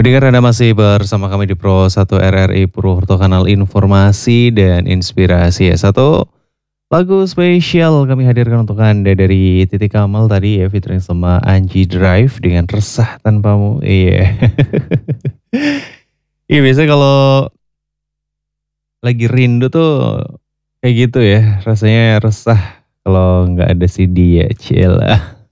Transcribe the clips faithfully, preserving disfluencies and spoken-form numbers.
Pendengar Anda masih bersama kami di Pro satu R R I Purwokerto, kanal informasi dan inspirasi ya. Satu lagu spesial kami hadirkan untuk Anda dari Titik Kamal tadi ya, featuring sama Anji Drive dengan Resah Tanpamu. Iya. Iya, biasanya kalau lagi rindu tuh kayak gitu ya, rasanya resah kalau nggak ada si dia, cielah.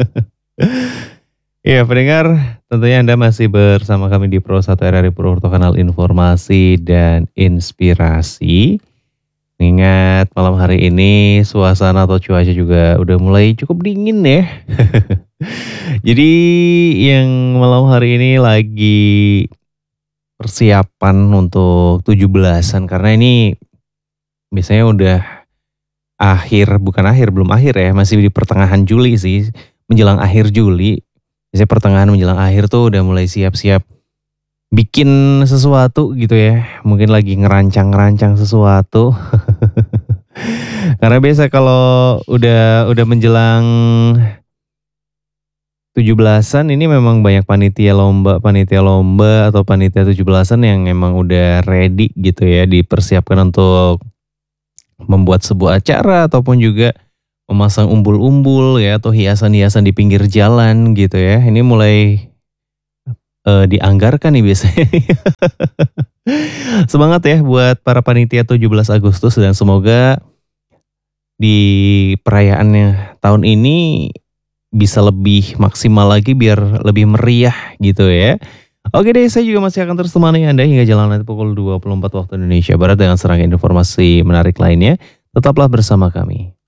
Iya, pendengar, tentunya Anda masih bersama kami di Pro satu R R I Purwokerto, kanal informasi dan inspirasi. Ingat malam hari ini suasana atau cuaca juga udah mulai cukup dingin ya. Jadi yang malam hari ini lagi persiapan untuk tujuh belasan karena ini biasanya udah akhir, bukan akhir, belum akhir ya, masih di pertengahan Juli sih, menjelang akhir Juli. Biasanya pertengahan menjelang akhir tuh udah mulai siap-siap bikin sesuatu gitu ya. Mungkin lagi ngerancang-ngerancang sesuatu. Karena biasa kalau udah udah menjelang tujuh belasan ini memang banyak panitia lomba, panitia lomba atau panitia tujuh belasan yang emang udah ready gitu ya, dipersiapkan untuk membuat sebuah acara ataupun juga memasang umbul-umbul ya atau hiasan-hiasan di pinggir jalan gitu ya. Ini mulai uh, dianggarkan nih biasanya. Semangat ya buat para panitia tujuh belas Agustus dan semoga di perayaannya tahun ini bisa lebih maksimal lagi biar lebih meriah gitu ya. Oke deh, saya juga masih akan terus temani Anda hingga jalan nanti pukul dua puluh empat waktu Indonesia Barat dengan serangkaian informasi menarik lainnya. Tetaplah bersama kami.